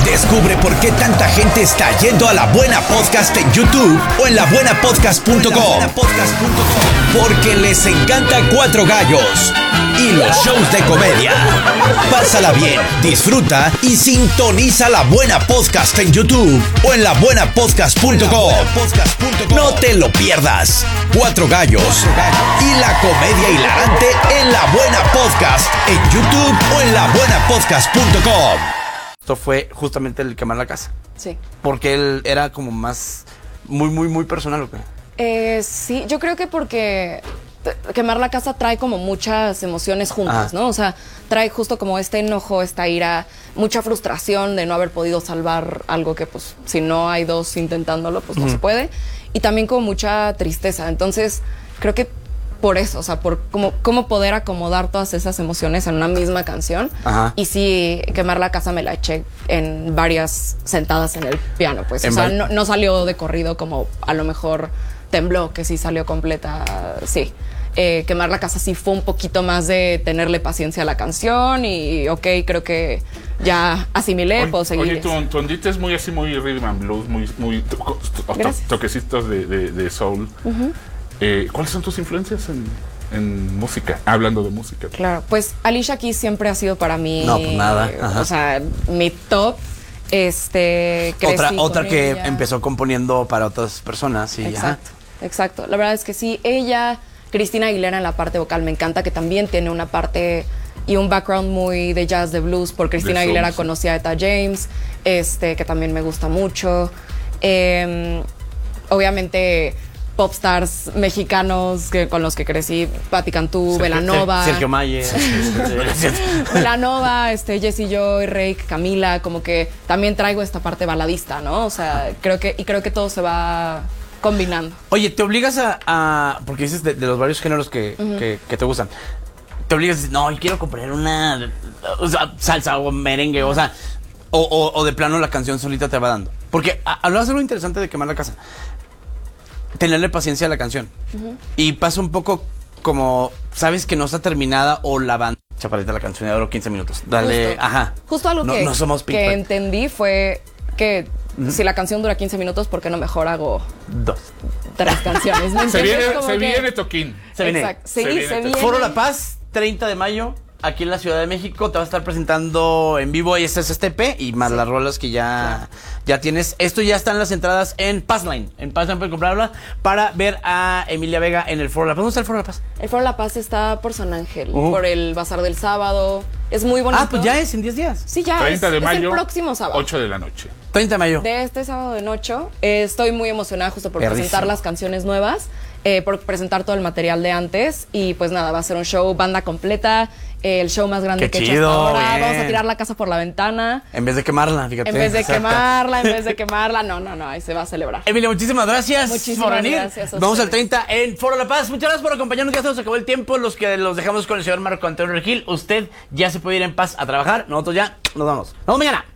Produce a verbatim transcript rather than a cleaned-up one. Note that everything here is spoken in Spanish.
Descubre por qué tanta gente está yendo a La Buena Podcast en YouTube o en la buena podcast punto com. Porque les encanta Cuatro Gallos y los shows de comedia. Pásala bien, disfruta y sintoniza La Buena Podcast en YouTube o en la buena podcast punto com. No te lo pierdas. Cuatro Gallos y la comedia hilarante en La Buena Podcast en YouTube o en la buena podcast punto com. Esto fue justamente el quemar la casa. Sí. Porque él era como más, muy, muy, muy personal, ¿o qué? Eh, sí, yo creo que porque quemar la casa trae como muchas emociones juntas, ah. ¿no? O sea, trae justo como este enojo, esta ira, mucha frustración de no haber podido salvar algo que, pues, si no hay dos intentándolo, pues uh-huh. no se puede. Y también como mucha tristeza. Entonces, creo que por eso, o sea, por cómo, cómo poder acomodar todas esas emociones en una misma canción. Ajá. Y sí, quemar la casa me la eché en varias sentadas en el piano, pues. O sea, no, no salió de corrido como a lo mejor Tembló, que sí salió completa, sí. Eh, quemar la casa sí fue un poquito más de tenerle paciencia a la canción y, ok, creo que ya asimilé, oye, puedo seguir. Oye, tu, tu ondita es muy así, muy rhythm and blues, muy, muy to, to, to, toquecitos de, de, de soul. Uh-huh. Eh, ¿Cuáles son tus influencias en, en música? Hablando de música. Claro, pues Alicia Keys siempre ha sido para mí. No, pues nada. Ajá. O sea, mi top. Este. Otra, otra que ella. empezó componiendo para otras personas. Y, exacto, ajá. exacto. La verdad es que sí, ella, Cristina Aguilera en la parte vocal, me encanta, que también tiene una parte y un background muy de jazz, de blues. Por Cristina Aguilera soul, sí. conocí a Etta James, este, que también me gusta mucho. Eh, obviamente. Popstars mexicanos que, con los que crecí, Patti Cantú, Belanova, Sergio Mayer, Belanova, este, Jessie Joy, Reik, Camila, como que también traigo esta parte baladista, ¿no? O sea, creo que, y creo que todo se va combinando. Oye, te obligas a, a porque dices de, de los varios géneros que, uh-huh. que, que te gustan, te obligas a decir, no, quiero componer una o sea, salsa o merengue, o sea, o, o, o de plano la canción solita te va dando. Porque a, hablabas de algo interesante de quemar la casa. Tenerle paciencia a la canción. Uh-huh. Y pasa un poco como, sabes que no está terminada o la banda. Chaparrita, la canción de oro quince minutos. Dale, justo, ajá. Justo algo no, que, no somos que entendí fue que uh-huh. si la canción dura quince minutos, ¿por qué no mejor hago dos? Tres canciones. ¿Me se viene, se que... viene Toquín. Se viene. Exacto. Sí, se viene. Se viene. Foro La Paz, treinta de mayo. Aquí en la Ciudad de México te va a estar presentando en vivo y este es este P y más sí. las rolas que ya, claro. ya tienes. Esto ya están las entradas en Passline. En Passline pueden comprarla para ver a Emilia Vega en el Foro La Paz. ¿Dónde está el Foro La Paz? El Foro La Paz está por San Ángel, uh-huh. por el Bazar del Sábado. Es muy bonito. Ah, pues ya es en diez días. Sí, ya treinta es, de mayo, es el próximo sábado. ocho de la noche. treinta de mayo. De este sábado de noche. Eh, estoy muy emocionada justo por Perrísimo. presentar las canciones nuevas, eh, por presentar todo el material de antes. Y pues nada, va a ser un show, banda completa. El show más grande Qué que he chido, hecho hasta ahora. bien. Vamos a tirar la casa por la ventana. En vez de quemarla, fíjate. En vez de Exacto. quemarla, en vez de quemarla. No, no, no, ahí se va a celebrar. Emilia, muchísimas gracias Muchísimas por venir. gracias. Vamos al treinta en Foro La Paz. Muchas gracias por acompañarnos. Ya se nos acabó el tiempo. Los que los dejamos con el señor Marco Antonio Regil. Usted ya se puede ir en paz a trabajar. Nosotros ya nos vamos. Nos vemos mañana.